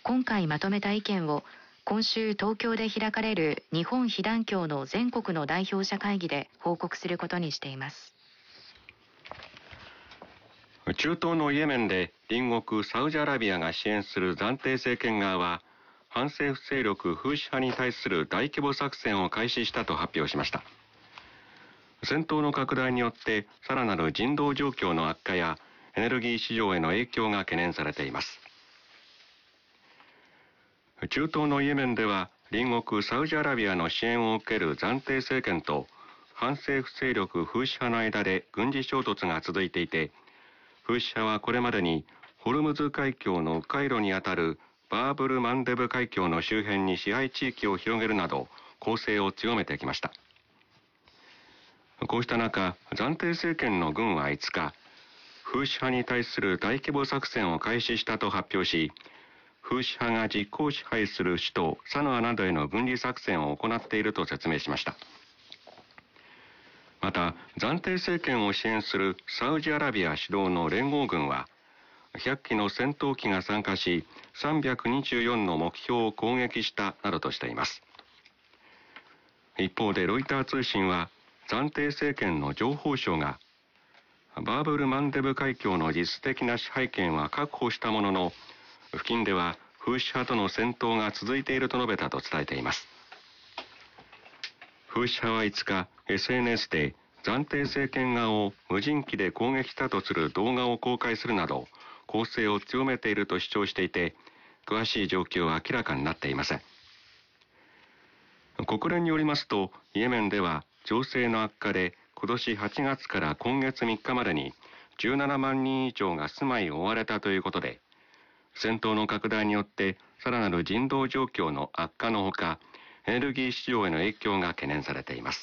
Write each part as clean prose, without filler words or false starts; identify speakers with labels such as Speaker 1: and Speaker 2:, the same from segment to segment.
Speaker 1: 今回まとめた意見を今週東京で開かれる日本被団協の全国の代表者会議で報告することにしています。
Speaker 2: 中東のイエメンで隣国サウジアラビアが支援する暫定政権側は、反政府勢力フーシ派に対する大規模作戦を開始したと発表しました。戦闘の拡大によってさらなる人道状況の悪化やエネルギー市場への影響が懸念されています。中東のイエメンでは隣国サウジアラビアの支援を受ける暫定政権と反政府勢力フーシ派の間で軍事衝突が続いていて、フーシ派はこれまでにホルムズ海峡の迂回路にあたるバーブルマンデブ海峡の周辺に支配地域を広げるなど攻勢を強めてきました。こうした中、暫定政権の軍は5日、フーシ派に対する大規模作戦を開始したと発表し、フーシ派が実効支配する首都サヌアなどへの軍事作戦を行っていると説明しました。また、暫定政権を支援するサウジアラビア主導の連合軍は、100機の戦闘機が参加し、324の目標を攻撃したなどとしています。一方でロイター通信は、暫定政権の情報省が、バーブルマンデブ海峡の実質的な支配権は確保したものの、付近ではフーシ派との戦闘が続いていると述べたと伝えています。フーシ派は5日、SNS で暫定政権側を無人機で攻撃したとする動画を公開するなど、攻勢を強めていると主張していて、詳しい状況は明らかになっていません。国連によりますと、イエメンでは情勢の悪化で今年8月から今月3日までに17万人以上が住まいを追われたということで、戦闘の拡大によってさらなる人道状況の悪化のほか、エネルギー市場への影響が懸念されています。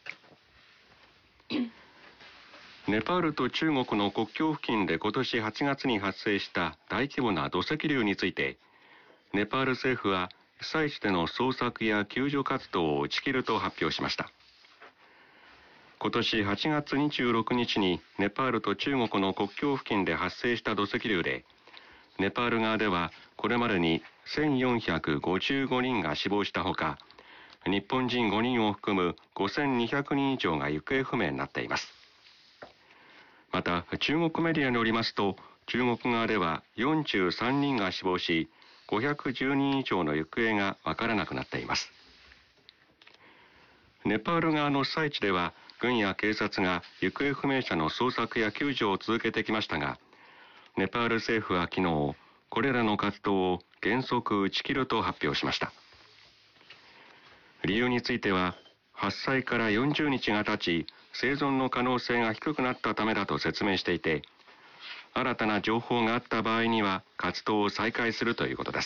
Speaker 2: ネパールと中国の国境付近で今年8月に発生した大規模な土石流について、ネパール政府は被災地での捜索や救助活動を打ち切ると発表しました。今年8月26日にネパールと中国の国境付近で発生した土石流で、ネパール側ではこれまでに1455人が死亡したほか、日本人5人を含む5200人以上が行方不明になっています。また、中国メディアによりますと、中国側では43人が死亡し、510人以上の行方がわからなくなっています。ネパール側の被災地では、軍や警察が行方不明者の捜索や救助を続けてきましたが、ネパール政府は昨日、これらの活動を原則打ち切ると発表しました。理由については、発災から40日が経ち、生存の可能性が低くなったためだと説明していて、新たな情報があった場合には活動を再開するということです。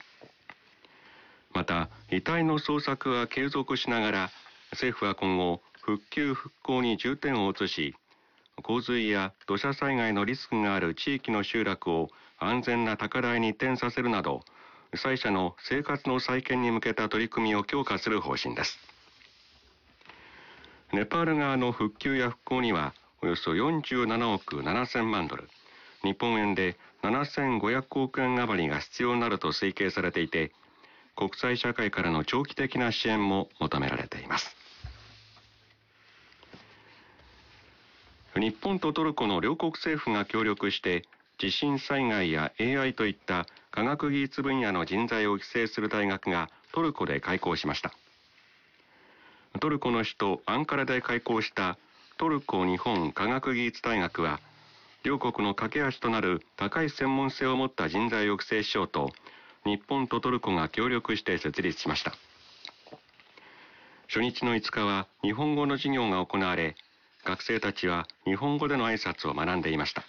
Speaker 2: また、遺体の捜索は継続しながら、政府は今後、復旧復興に重点を移し、洪水や土砂災害のリスクがある地域の集落を安全な高台に移転させるなど、被災者の生活の再建に向けた取り組みを強化する方針です。ネパール側の復旧や復興には、およそ47億7000万ドル、日本円で7500億円余りが必要になると推計されていて、国際社会からの長期的な支援も求められています。日本とトルコの両国政府が協力して、地震災害や AI といった科学技術分野の人材を育成する大学がトルコで開校しました。トルコの首都アンカラで開校したトルコ日本科学技術大学は、両国の架け橋となる高い専門性を持った人材を育成しようと、日本とトルコが協力して設立しました。初日の5日は日本語の授業が行われ、学生たちは日本語での挨拶を学んでいました。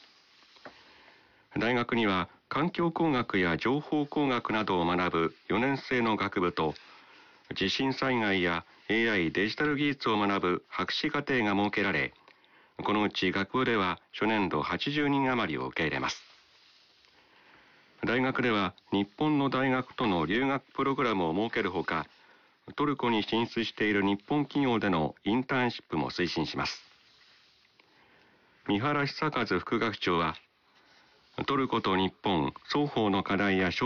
Speaker 2: 大学には環境工学や情報工学などを学ぶ4年生の学部と、地震災害や AI デジタル技術を学ぶ博士課程が設けられ、このうち学部では初年度80人余りを受け入れます。大学では日本の大学との留学プログラムを設けるほか、トルコに進出している日本企業でのインターンシップも推進します。三原久和副学長は、トルコと日本双方の課題や